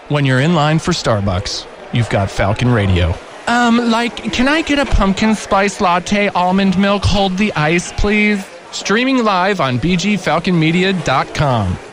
When you're in line for Starbucks, you've got Falcon Radio. Can I get a pumpkin spice latte, almond milk, hold the ice, please? Streaming live on bgfalconmedia.com.